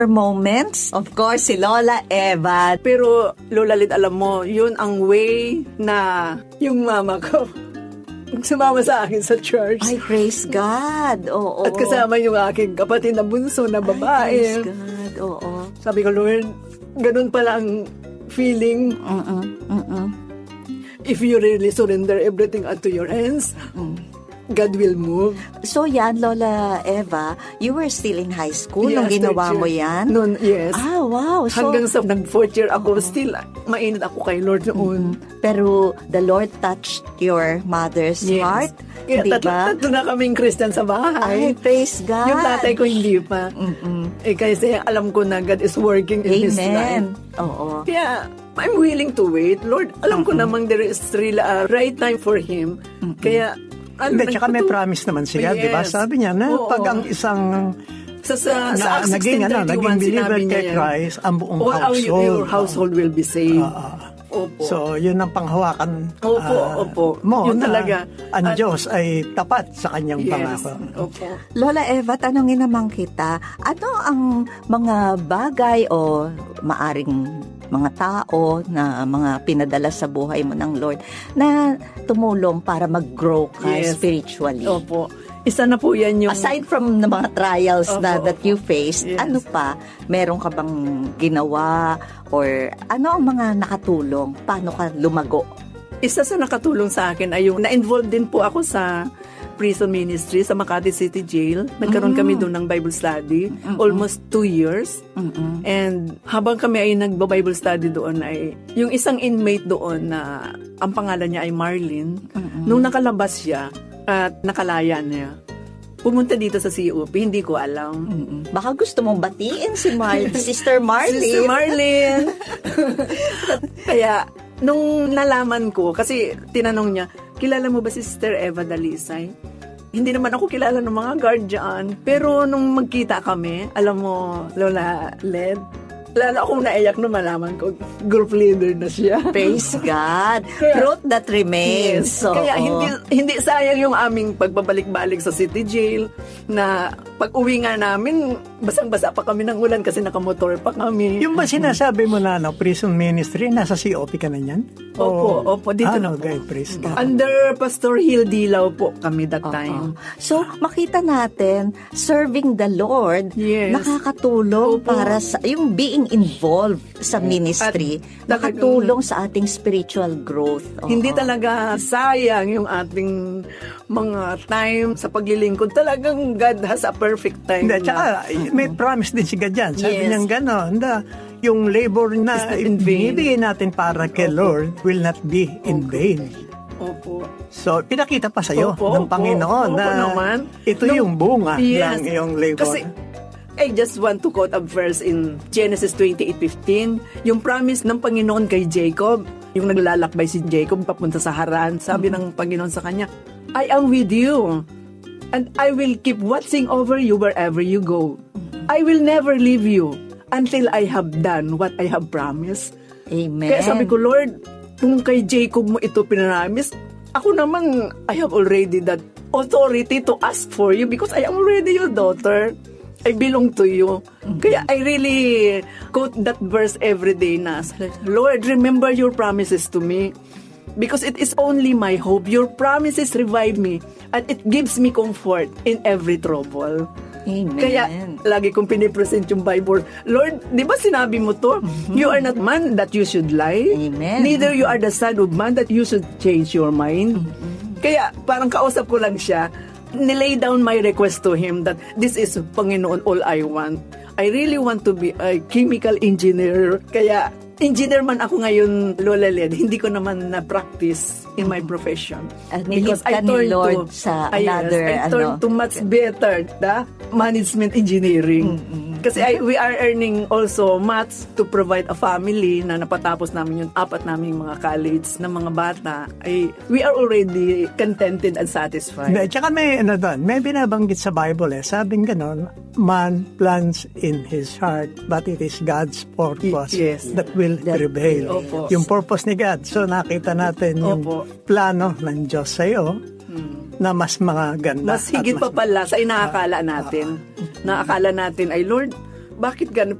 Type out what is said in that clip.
moments. Of course, si Lola Eva. Pero, Lola Lid, alam mo, yun ang way na yung mama ko sumama sa akin sa church. Ay, praise God. Oo. At kasama yung aking kapatid na bunso na babae. Ay, praise God. Oo. Sabi ko, Lord, ganun pala ang feeling. If you really surrender everything unto your hands, God will move. So yan, Lola Eva, you were still in high school nung ginawa mo yan? Noon, yes. Ah, wow. So, hanggang sa nag-4th year ako, still mainit ako kay Lord noon. Pero the Lord touched your mother's heart? Kaya diba? tatlo na kaming Christian sa bahay. Ay, praise God. Yung tatay ko hindi pa. Kasi alam ko na God is working in His life. Oo. Kaya, I'm willing to wait. Lord, alam ko namang there is really a right time for Him. Kaya, hindi, tsaka may promise naman siya, di ba? Sabi niya na pag ang isang sa Acts 16:31, naging believer sinabi kay niya Christ, ang buong household. Your household will be saved. Opo. So, yun ang panghawakan opo. mo yun na talaga. Ang Diyos ay tapat sa kanyang pangako. Opo. Lola Eva, tanongin naman kita, ano ang mga bagay o maaring mga tao na mga pinadala sa buhay mo ng Lord na tumulong para mag-grow ka spiritually? Opo. Isa na po yan yung... Aside from the mga trials that you faced, ano pa? Meron ka bang ginawa? Or ano ang mga nakatulong? Paano ka lumago? Isa sa nakatulong sa akin ay yung na-involved din po ako sa prison ministry sa Makati City Jail. Nagkaroon kami doon ng Bible study. Almost 2 years. And habang kami ay nagba-Bible study doon ay yung isang inmate doon na ang pangalan niya ay Marlene. Nung nakalabas siya at nakalaya niya, pumunta dito sa COP, hindi ko alam. Baka gusto mong batiin si Sister Marlene. Sister Marlene. Kaya, nung nalaman ko, kasi tinanong niya, kilala mo ba si Sister Eva Dalisay? Hindi naman ako kilala ng mga guardian. Pero nung magkita kami, alam mo, Lola Led, lalo akong naiyak nung malaman ko, group leader na siya. Praise God. Truth that remains. Yes. So, kaya hindi sayang yung aming pagbabalik-balik sa City Jail na pag-uwi nga namin, basang-basa pa kami ng ulan kasi nakamotor pa kami. Yung ba sinasabi mo na prison ministry, nasa COP ka na yan? Opo. Dito na po. Praise God. Under Pastor Hill Dilaw po kami that time. So, makita natin, serving the Lord, nakakatulong para sa, yung being involved sa ministry, nakatulong sa ating spiritual growth. Hindi talaga sayang yung ating mga time sa paglilingkod. Talagang God has a perfect time. Hindi, tsaka may promise din si God dyan. Sabi niyang gano'n, yung labor na binibigay natin para kay Lord will not be in vain. Opo. So, pinakita pa sa'yo ng Panginoon na ito yung bunga ng iyong labor. Kasi, I just want to quote a verse in Genesis 28:15, yung promise ng Panginoon kay Jacob, yung naglalakbay si Jacob papunta sa Haran. Sabi ng Panginoon sa kanya, I am with you, and I will keep watching over you wherever you go. I will never leave you until I have done what I have promised. Amen. Kaya sabi ko, Lord, kung kay Jacob mo ito pinaramis, ako naman, I have already that authority to ask for you because I am already your daughter. I belong to you. Kaya I really quote that verse every day na, Lord, remember your promises to me. Because it is only my hope. Your promises revive me and it gives me comfort in every trouble. Amen. Kaya lagi kong pinipresent yung Bible. Lord, di ba sinabi mo to? You are not man that you should lie. Amen. Neither you are the son of man that you should change your mind. Kaya parang kausap ko lang siya, nilay down my request to Him that this is, Panginoon, all I want. I really want to be a chemical engineer. Kaya engineer man ako ngayon, Lola Led, hindi ko naman na-practice in my profession. Because I turned to sa another, I turned to much better, management engineering. Kasi we are earning also maths to provide a family na napatapos namin yung 4 naming mga college na mga bata. We are already contented and satisfied. Tsaka may binabanggit sa Bible sabing ganon, man plans in his heart, but it is God's purpose that will prevail. Opo. Yung purpose ni God. So nakita natin yung plano ng Diyos sa iyo na mas maganda. Mas higit pa pala sa inaakala natin. Naakala natin ay, Lord, bakit ganun?